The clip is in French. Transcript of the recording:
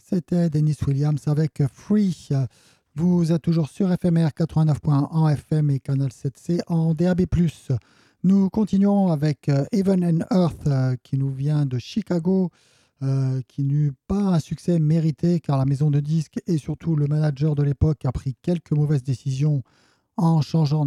C'était Dennis Williams avec Free. Vous êtes toujours sur FMR 89.1 en FM et Canal 7C en DAB+. Nous continuons avec Heaven and Earth qui nous vient de Chicago, qui n'eut pas un succès mérité car la maison de disques et surtout le manager de l'époque a pris quelques mauvaises décisions en changeant